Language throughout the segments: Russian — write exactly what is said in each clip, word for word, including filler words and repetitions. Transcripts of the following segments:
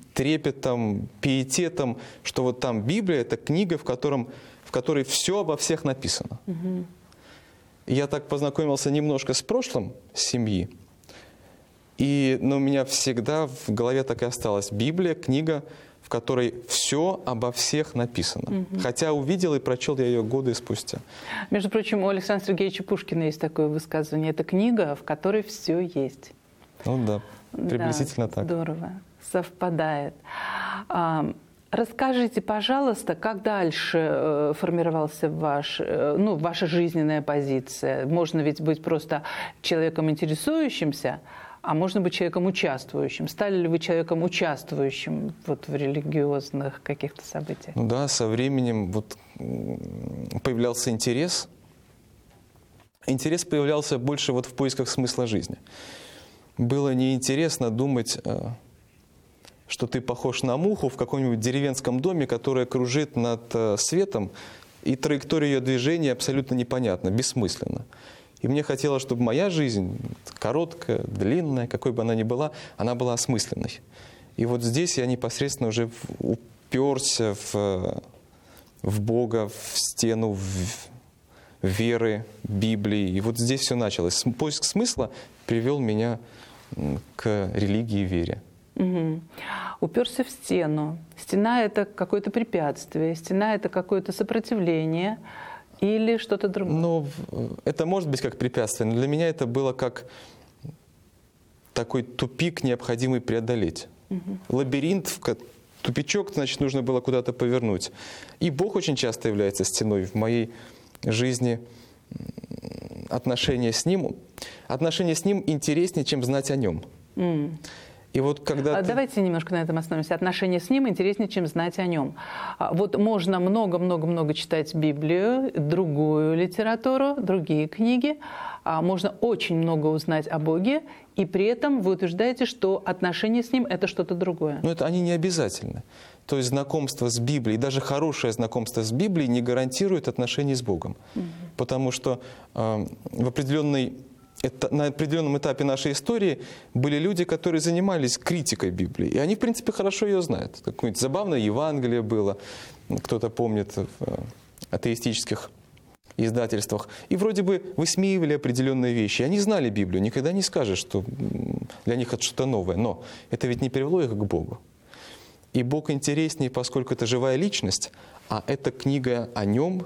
трепетом, пиететом, что вот там Библия – это книга, в, котором, в которой все обо всех написано. Угу. Я так познакомился немножко с прошлым семьи, и, но у меня всегда в голове так и осталась Библия, книга, в которой все обо всех написано. Угу. Хотя увидел и прочел я ее годы спустя. Между прочим, у Александра Сергеевича Пушкина есть такое высказывание. Это книга, в которой все есть. Ну да, приблизительно да, так. Здорово, совпадает. Расскажите, пожалуйста, как дальше формировался ваш, ну, ваша жизненная позиция? Можно ведь быть просто человеком интересующимся, а можно быть человеком участвующим. Стали ли вы человеком участвующим вот в религиозных каких-то событиях? Ну да, со временем вот появлялся интерес. Интерес появлялся больше вот в поисках смысла жизни. Было неинтересно думать, что ты похож на муху в каком-нибудь деревенском доме, которая кружит над светом, и траектория ее движения абсолютно непонятна, бессмысленна. И мне хотелось, чтобы моя жизнь, короткая, длинная, какой бы она ни была, она была осмысленной. И вот здесь я непосредственно уже уперся в, в Бога, в стену в, веры, Библии. И вот здесь все началось. Поиск смысла привел меня к религии и вере. Угу. Уперся в стену. Стена – это какое-то препятствие, стена – это какое-то сопротивление или что-то другое? Ну, это может быть как препятствие, но для меня это было как такой тупик, необходимый преодолеть. Угу. Лабиринт, тупичок, значит, нужно было куда-то повернуть. И Бог очень часто является стеной в моей жизни. Отношения с Ним, отношения с Ним интереснее, чем знать о Нем. Mm. И вот когда а ты... Давайте немножко на этом остановимся. Отношения с Ним интереснее, чем знать о Нем. Вот можно много-много-много читать Библию, другую литературу, другие книги. Можно очень много узнать о Боге, и при этом вы утверждаете, что отношения с Ним – это что-то другое. Но это они не обязательны. То есть знакомство с Библией, даже хорошее знакомство с Библией не гарантирует отношений с Богом. Mm-hmm. Потому что э, в определенной, это, на определенном этапе нашей истории были люди, которые занимались критикой Библии. И они, в принципе, хорошо ее знают. Какое-нибудь забавное Евангелие было, кто-то помнит в э, атеистических издательствах. И вроде бы высмеивали определенные вещи. Они знали Библию. Никогда не скажешь, что для них это что-то новое. Но это ведь не привело их к Богу. И Бог интереснее, поскольку это живая личность, а это книга о Нем,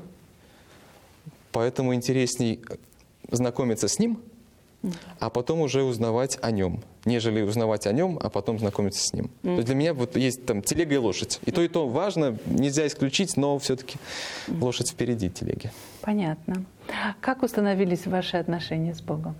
поэтому интересней знакомиться с Ним, а потом уже узнавать о Нем, нежели узнавать о Нем, а потом знакомиться с Ним. Mm. То есть для меня вот есть там телега и лошадь. И то, и то важно, нельзя исключить, но все-таки mm. лошадь впереди телеги. Понятно. Как установились ваши отношения с Богом?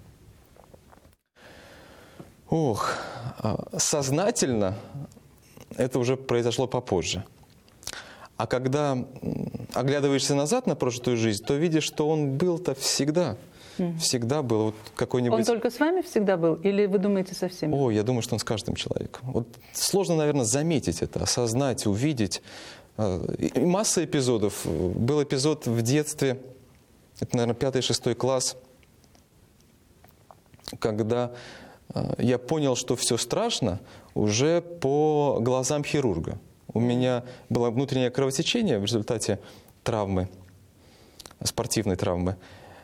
Ох, сознательно это уже произошло попозже. А когда оглядываешься назад на прошлую жизнь, то видишь, что Он был-то всегда. Mm. Всегда был. Вот какой-нибудь... Он только с вами всегда был? Или вы думаете со всеми? О, я думаю, что Он с каждым человеком. Вот сложно, наверное, заметить это, осознать, увидеть. И масса эпизодов. Был эпизод в детстве, это, наверное, пятый-шестой класс, когда я понял, что все страшно уже по глазам хирурга. У меня было внутреннее кровотечение в результате травмы, спортивной травмы.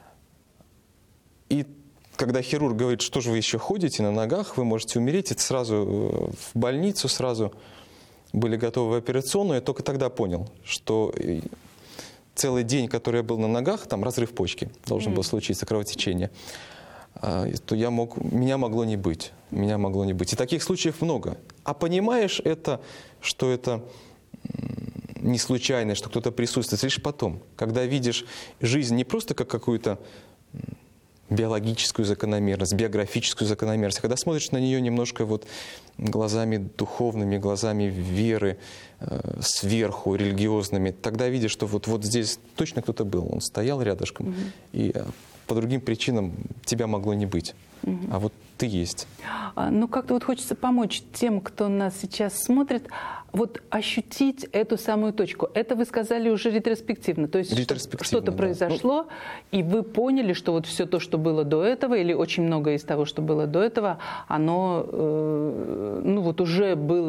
И когда хирург говорит, что же вы еще ходите на ногах, вы можете умереть, это сразу в больницу, сразу были готовы в операционную. Я только тогда понял, что целый день, который я был на ногах, там разрыв почки, должен mm. был случиться, кровотечение, то я мог, меня могло не быть. Меня могло не быть. И таких случаев много. А понимаешь это, что это не случайно, что кто-то присутствует, лишь потом, когда видишь жизнь не просто как какую-то биологическую закономерность, биографическую закономерность, а когда смотришь на нее немножко вот глазами духовными, глазами веры, э, сверху, религиозными, тогда видишь, что вот, вот здесь точно кто-то был, он стоял рядышком, mm-hmm. и по другим причинам тебя могло не быть. Mm-hmm. А вот ты есть. Ну, как-то вот хочется помочь тем, кто нас сейчас смотрит, вот ощутить эту самую точку. Это вы сказали уже ретроспективно. То есть ретроспективно, что-то да. произошло, ну, и вы поняли, что вот все то, что было до этого, или очень многое из того, что было до этого, оно, э, ну, вот уже было